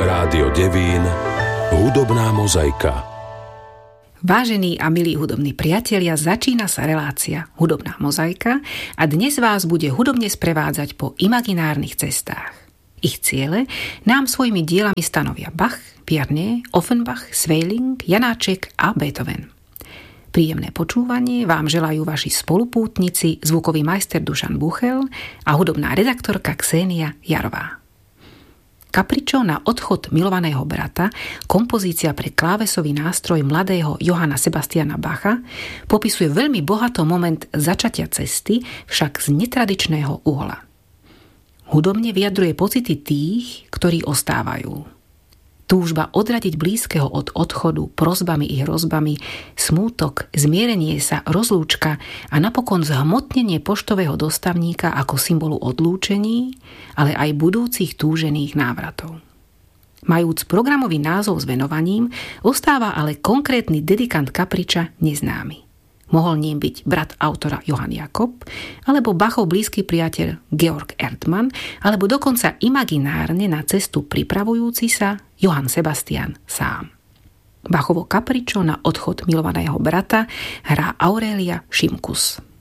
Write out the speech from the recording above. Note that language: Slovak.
Rádio Devín, hudobná mozaika. Vážení a milí hudobní priatelia, začína sa relácia Hudobná mozaika a dnes vás bude hudobne sprevádzať po imaginárnych cestách. Ich ciele nám svojimi dielami stanovia Bach, Vierne, Offenbach, Sweelinck, Janáček a Beethoven. Príjemné počúvanie vám želajú vaši spolupútnici, zvukový majster Dušan Buchel a hudobná redaktorka Ksenia Jarová. Capriccio na odchod milovaného brata, kompozícia pre klávesový nástroj mladého Johanna Sebastiana Bacha, popisuje veľmi bohato moment začatia cesty, však z netradičného uhla. Hudobne vyjadruje pocity tých, ktorí ostávajú. Túžba odradiť blízkeho od odchodu prosbami i hrozbami, smútok, zmierenie sa, rozlúčka a napokon zhmotnenie poštového dostavníka ako symbolu odlúčení, ale aj budúcich túžených návratov. Majúc programový názov s venovaním, ostáva ale konkrétny dedikant Capriccia neznámy. Mohol ním byť brat autora Johann Jakob, alebo Bachov blízky priateľ Georg Erdmann, alebo dokonca imaginárne na cestu pripravujúci sa Johann Sebastian sám. Bachovo Capriccio na odchod milovaného brata hrá Aurelia Šimkus.